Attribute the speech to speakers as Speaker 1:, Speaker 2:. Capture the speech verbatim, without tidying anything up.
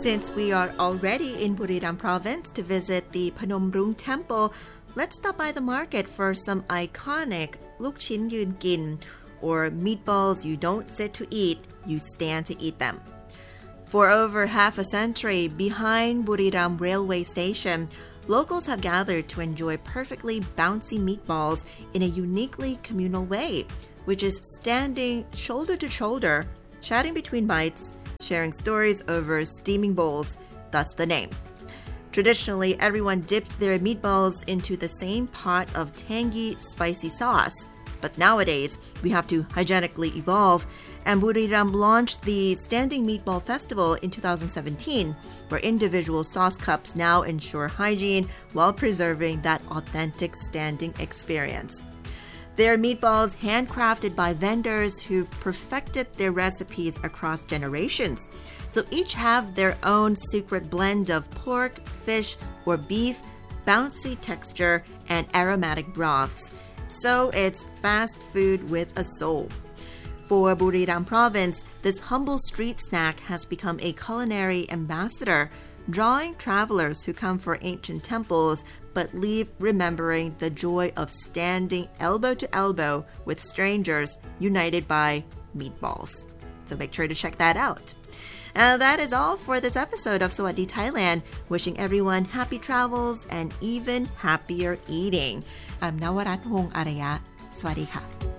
Speaker 1: Since we are already in Buriram province to visit the Phnom Rung Temple, let's stop by the market for some iconic Luk Chin Yun Gin, or meatballs you don't sit to eat, you stand to eat them. For over half a century, behind Buriram Railway Station, locals have gathered to enjoy perfectly bouncy meatballs in a uniquely communal way, which is standing shoulder to shoulder, chatting between bites, sharing stories over steaming bowls, thus the name. Traditionally, everyone dipped their meatballs into the same pot of tangy, spicy sauce. But nowadays, we have to hygienically evolve, and Buriram launched the Standing Meatball Festival in two thousand seventeen, where individual sauce cups now ensure hygiene while preserving that authentic standing experience. They're meatballs handcrafted by vendors who've perfected their recipes across generations. So each have their own secret blend of pork, fish, or beef, bouncy texture, and aromatic broths. So it's fast food with a soul. For Buriram province, this humble street snack has become a culinary ambassador, drawing travelers who come for ancient temples but leave remembering the joy of standing elbow to elbow with strangers united by meatballs. So make sure to check that out. And that is all for this episode of Sawadee Thailand. Wishing everyone happy travels and even happier eating. I'm Nawarat Wong Araya. Sawasdee ka.